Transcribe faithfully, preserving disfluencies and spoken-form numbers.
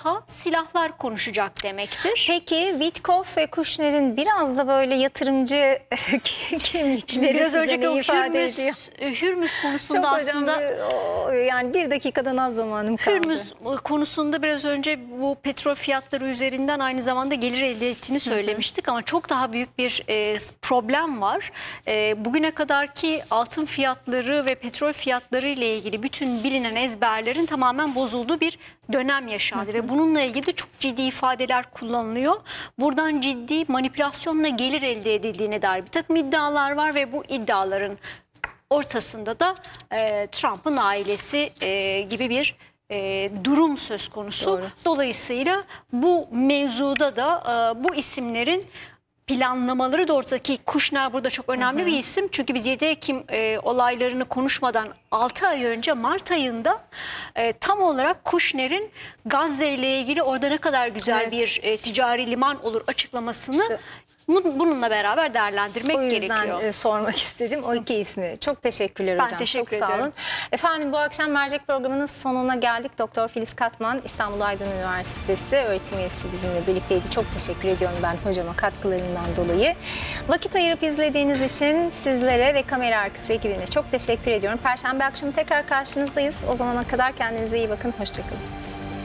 daha silahlar konuşacak demektir. Peki Witkoff ve Kushner'in biraz da böyle yatırımcı kimlikleri Biraz size önceki ne o ifade ediyor? Hürmüz, Hürmüz konusunda Çok aslında hocam, o- yani bir dakikadan az zamanım kaldı. Hürmüz konusunda biraz önce bu petrol fiyatları üzerinden aynı zamanda gelir elde ettiğini söylemiştik. Hı hı. Ama çok daha büyük bir e, problem var. E, bugüne kadarki altın fiyatları ve petrol fiyatları ile ilgili bütün bilinen ezberlerin tamamen bozulduğu bir dönem yaşandı. Hı hı. Ve bununla ilgili de çok ciddi ifadeler kullanılıyor. Buradan ciddi manipülasyonla gelir elde edildiğine dair bir takım iddialar var ve bu iddiaların ortasında da e, Trump'ın ailesi e, gibi bir e, durum söz konusu. Doğru. Dolayısıyla bu mevzuda da e, bu isimlerin planlamaları doğrultusundaki Kushner burada çok önemli hı hı. bir isim. Çünkü biz yedi Ekim e, olaylarını konuşmadan altı ay önce Mart ayında e, tam olarak Kushner'in Gazze ile ilgili orada ne kadar güzel evet. bir e, ticari liman olur açıklamasını işte bununla beraber değerlendirmek gerekiyor. O yüzden gerekiyor. sormak istedim o iki ismi. Çok teşekkürler ben hocam. Teşekkür Çok sağ ederim. olun. Efendim bu akşam Mercek programının sonuna geldik. Doktor Filiz Katman İstanbul Aydın Üniversitesi öğretim üyesi bizimle birlikteydi. Çok teşekkür ediyorum ben hocama katkılarından dolayı. Vakit ayırıp izlediğiniz için sizlere ve kamera arkası ekibine çok teşekkür ediyorum. Perşembe akşamı tekrar karşınızdayız. O zamana kadar kendinize iyi bakın. Hoşçakalın.